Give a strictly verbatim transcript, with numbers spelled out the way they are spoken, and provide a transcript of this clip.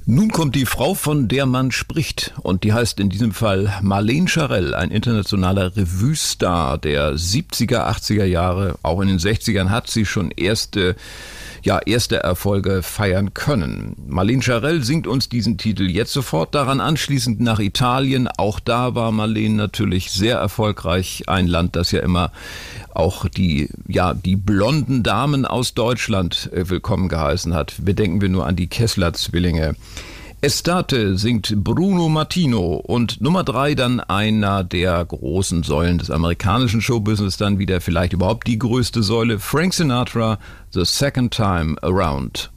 Nun kommt die Frau, von der man spricht, und die heißt in diesem Fall Marlene Scharell, ein internationaler Revue-Star der siebziger, achtziger Jahre. Auch in den sechzigern hat sie schon erste, ja, erste Erfolge feiern können. Marlene Scharell singt uns diesen Titel jetzt sofort, daran anschließend nach Italien. Auch da war Marlene natürlich sehr erfolgreich, ein Land, das ja immer auch die, ja, die blonden Damen aus Deutschland äh, willkommen geheißen hat. Bedenken wir nur an die Kessler-Zwillinge. Estate singt Bruno Martino und Nummer drei dann einer der großen Säulen des amerikanischen Showbusiness, dann wieder vielleicht überhaupt die größte Säule, Frank Sinatra, The Second Time Around.